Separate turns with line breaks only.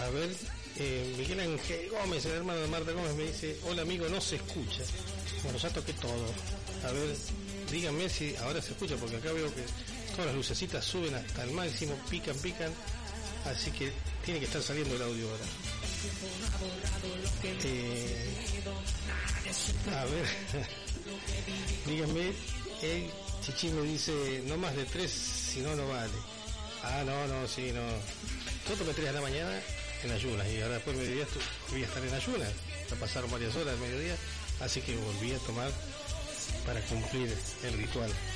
A ver, Miguel Ángel Gómez, el hermano de Marta Gómez, me dice: hola amigo, no se escucha. Bueno, ya toqué todo. A ver, díganme si ahora se escucha, porque acá veo que todas las lucecitas suben hasta el máximo, pican, así que tiene que estar saliendo el audio ahora. A ver, díganme, Chichi me dice: no más de 3, si no, no vale. No, sí, no. Yo tomé 3 de la mañana en ayunas y ahora después del mediodía voy a estar en ayunas. Ya pasaron varias horas del mediodía, así que volví a tomar para cumplir el ritual.